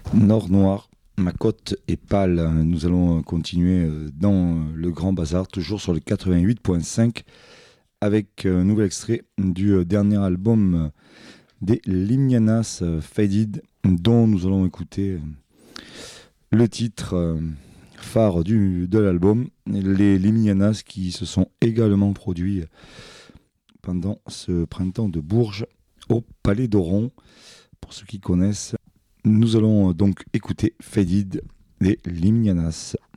Nord Noir, ma côte est pâle. Nous allons continuer dans le Grand Bazar, toujours sur le 88.5, avec un nouvel extrait du dernier album des Limianas, Faded, dont nous allons écouter le titre phare de l'album. Les Limianas qui se sont également produits pendant ce printemps de Bourges au Palais d'Oron, pour ceux qui connaissent. Nous allons donc écouter Faded des Limianas.